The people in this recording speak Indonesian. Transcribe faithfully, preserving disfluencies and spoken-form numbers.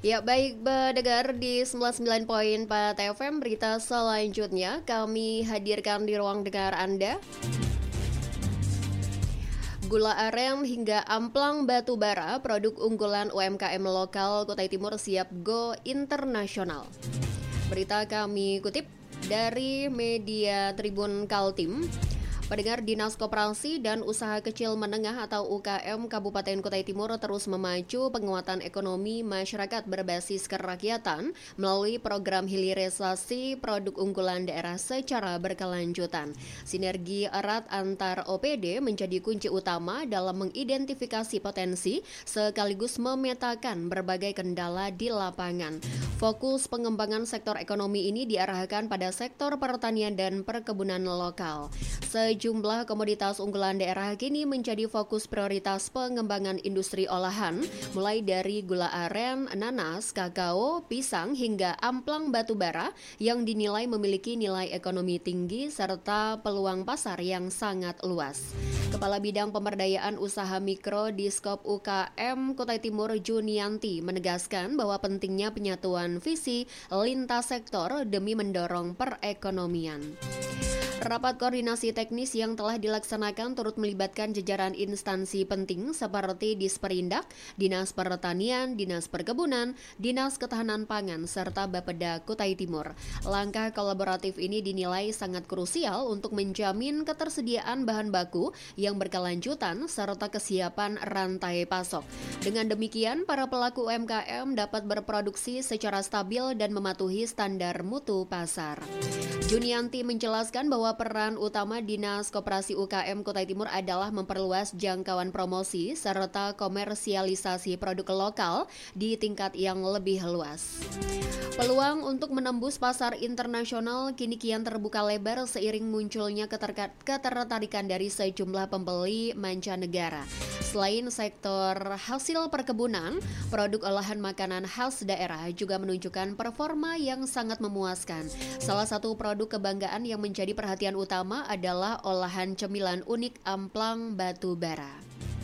Ya baik pendengar di sembilan puluh sembilan koma empat F M, berita selanjutnya kami hadirkan di ruang dengar Anda. Gula aren hingga amplang batu bara, produk unggulan U M K M lokal Kutai Timur siap go internasional. Berita kami kutip dari media Tribun Kaltim. Pendengar, Dinas Koperasi dan Usaha Kecil Menengah atau U K M Kabupaten Kutai Timur terus memacu penguatan ekonomi masyarakat berbasis kerakyatan melalui program hilirisasi produk unggulan daerah secara berkelanjutan. Sinergi erat antar O P D menjadi kunci utama dalam mengidentifikasi potensi sekaligus memetakan berbagai kendala di lapangan. Fokus pengembangan sektor ekonomi ini diarahkan pada sektor pertanian dan perkebunan lokal. Sejumlah komoditas unggulan daerah kini menjadi fokus prioritas pengembangan industri olahan, mulai dari gula aren, nanas, kakao, pisang, hingga amplang batu bara yang dinilai memiliki nilai ekonomi tinggi serta peluang pasar yang sangat luas. Kepala Bidang Pemberdayaan Usaha Mikro Diskop U K M Kutai Timur Junianti menegaskan bahwa pentingnya penyatuan visi lintas sektor demi mendorong perekonomian. Rapat koordinasi teknis yang telah dilaksanakan turut melibatkan jajaran instansi penting seperti Disperindak, Dinas Pertanian, Dinas Perkebunan, Dinas Ketahanan Pangan, serta Bapeda Kutai Timur. Langkah kolaboratif ini dinilai sangat krusial untuk menjamin ketersediaan bahan baku yang berkelanjutan serta kesiapan rantai pasok. Dengan demikian, para pelaku U M K M dapat berproduksi secara stabil dan mematuhi standar mutu pasar. Junianti menjelaskan bahwa peran utama Dinas Koperasi U K M Kutai Timur adalah memperluas jangkauan promosi serta komersialisasi produk lokal di tingkat yang lebih luas. Peluang untuk menembus pasar internasional kini kian terbuka lebar seiring munculnya ketertarikan dari sejumlah pembeli mancanegara. Selain sektor hasil perkebunan, produk olahan makanan khas daerah juga menunjukkan performa yang sangat memuaskan. Salah satu produk kebanggaan yang menjadi perhatian utama adalah olahan cemilan unik amplang batu bara.